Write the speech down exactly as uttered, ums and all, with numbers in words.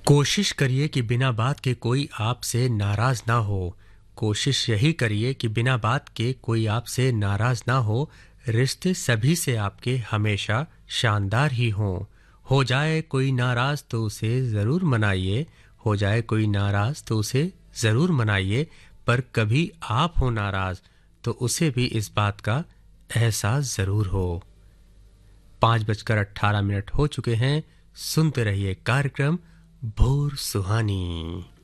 कोशिश करिए कि बिना बात के कोई आपसे नाराज ना हो। कोशिश यही करिए कि बिना बात के कोई आपसे नाराज ना हो। रिश्ते सभी से आपके हमेशा शानदार ही हों। हो जाए कोई नाराज तो उसे ज़रूर मनाइए। हो जाए कोई नाराज तो उसे ज़रूर मनाइए। पर कभी आप हो नाराज तो उसे भी इस बात का एहसास ज़रूर हो। पाँच बजकर अट्ठारह मिनट हो चुके हैं। सुनते रहिए कार्यक्रम भोर सुहानी।